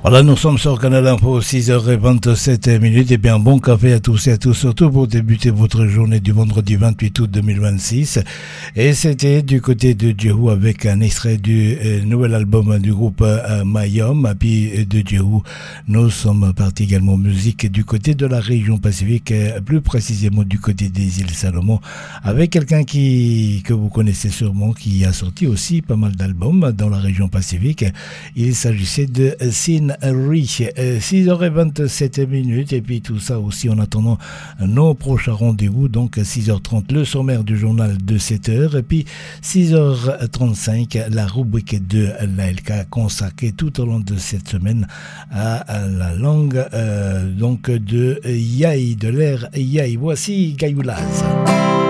Voilà, nous sommes sur Canal Info, 6h27. Et bien, bon café à tous et à tous, surtout pour débuter votre journée du vendredi 28 août 2026. Et c'était du côté de Jehu avec un extrait du nouvel album du groupe Mayom. Puis de Jehu, nous sommes partis également en musique du côté de la région Pacifique, plus précisément du côté des îles Salomon, avec quelqu'un que vous connaissez sûrement, qui a sorti aussi pas mal d'albums dans la région Pacifique. Il s'agissait de Sin Rich. 6h27. Et puis tout ça aussi en attendant nos prochains rendez-vous. Donc 6h30, le sommaire du journal de 7h. Et puis 6h35, la rubrique de l'ALK consacrée tout au long de cette semaine à la langue donc de Yaï, de l'ère Yaï. Voici Gayoulaz.